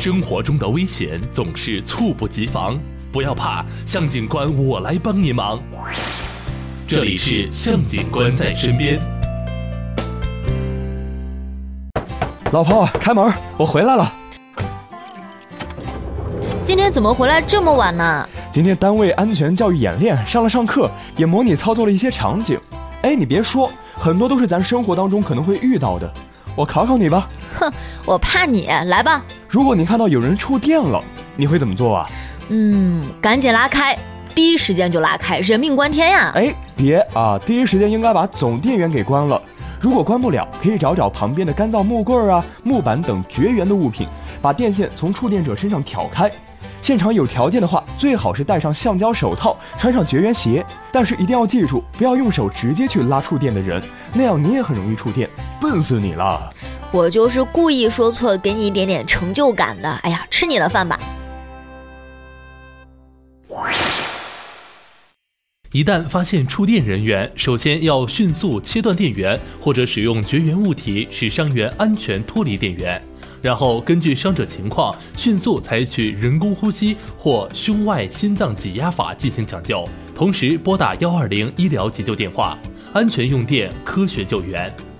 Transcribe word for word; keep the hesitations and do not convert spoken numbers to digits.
生活中的危险总是猝不及防，不要怕，向警官我来帮你忙。这里是向警官在身边。 老婆，开门，我回来了。 今天怎么回来这么晚呢？ 今天单位安全教育演练，上了上课，也模拟操作了一些场景。哎，你别说，很多都是咱生活当中可能会遇到的。我考考你吧。 哼，我怕你，来吧。 如果你看到有人触电了，你会怎么做啊？ 嗯，赶紧拉开，第一时间就拉开，人命关天呀！ 哎，别啊，第一时间应该把总电源给关了。如果关不了，可以找找旁边的干燥木棍啊、木板等绝缘的物品，把电线从触电者身上挑开。现场有条件的话，最好是戴上橡胶手套，穿上绝缘鞋。但是一定要记住，不要用手直接去拉触电的人，那样你也很容易触电，笨死你了。 我就是故意说错，给你一点点成就感的。哎呀，吃你的饭吧。 一旦发现触电人员，首先要迅速切断电源，或者使用绝缘物体使伤员安全脱离电源，然后根据伤者情况，迅速采取人工呼吸或胸外心脏挤压法进行抢救，同时拨打一二零医疗急救电话，安全用电，科学救援。